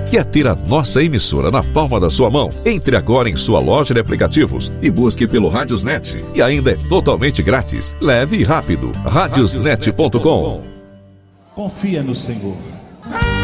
Quer ter a nossa emissora na palma da sua mão? Entre agora em sua loja de aplicativos e busque pelo Radiosnet. E ainda é totalmente grátis. Leve e rápido. Radiosnet.com. Confia no Senhor.